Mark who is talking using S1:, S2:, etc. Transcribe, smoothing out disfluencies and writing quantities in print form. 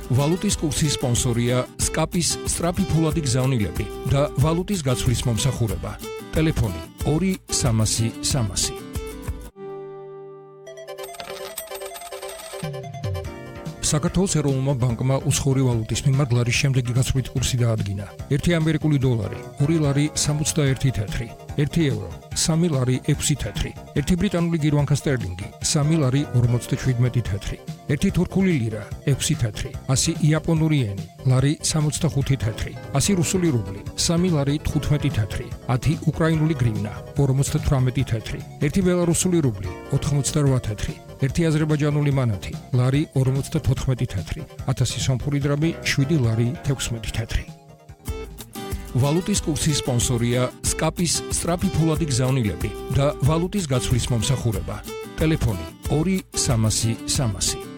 S1: ვალუტის კურსის სპონსორია SCAP-ის სწრაფი ფულადი გზავნილები და ვალუტის გაცვლის მომსახურება. ტელეფონი 2-300-300. საქართველოს ეროვნულმა ბანკმა უცხოური ვალუტის მიმართ ლარის შემდეგი გაცვლით კურსი დაადგინა. 1 ამერიკული დოლარი 2 ლარი 61 თეთრი, 1 ევრო 3 ლარი 6 თეთრი, 1 ბრიტანული გირვანქა სტერლინგი 3 ლარი 57 თეთრი, 1 თურქული ლირა 6 თეთრი, 100 იაპონური ენი ლარი 65 თეთრი, 100 რუსული რუბლი 3 ლარი 15 თეთრი, 10 უკრაინული გრივნა 58 თეთრი, 1 ბელარუსული რუბლი 88 თეთრი, 1 აზერბაიჯანული მანათი ლარი 54 თეთრი, 1000 სომხური დრამი 7 ლარი 16 თეთრი. ვალუტის კურსის სპონსორია SCAP-ის სწრაფი ფულადი გზავნილები და ვალუტის გაცვლის მომსახურება. ტელეფონი 2-300-300.